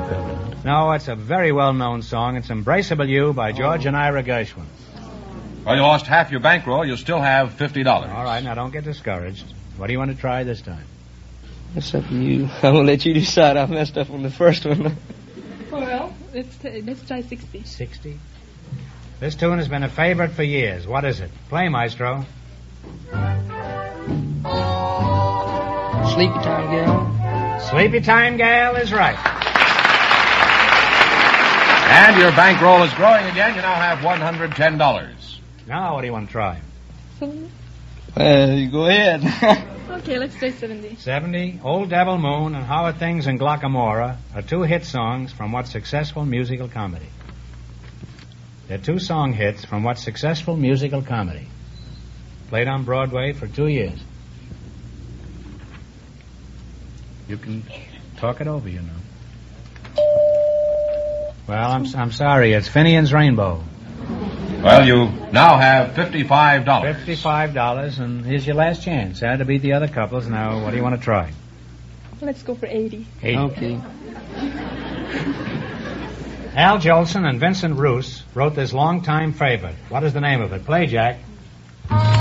Peppermint. No, it's a very well-known song. It's Embraceable You by George and Ira Gershwin. Well, you lost half your bankroll. You still have $50. All right, now don't get discouraged. What do you want to try this time? That's up to you. I'm going to let you decide. I messed up on the first one. Well, let's try 60. 60? This tune has been a favorite for years. What is it? Play, maestro. Sleepy Time Gal. Sleepy Time Gal is right. And your bankroll is growing again. You now have $110. Now, what do you want to try? You go ahead. Okay, let's try 70. 70, Old Devil Moon and How Are Things in Glockamora are two hit songs from what successful musical comedy? They're two song hits from what successful musical comedy? Played on Broadway for 2 years. You can talk it over, you know. Well, I'm sorry. It's Finian's Rainbow. Well, you now have $55. $55, and here's your last chance. Had to beat the other couples. Now, what do you want to try? Let's go for 80. 80. Okay. Al Jolson and Vincent Roos wrote this longtime favorite. What is the name of it? Play, Jack.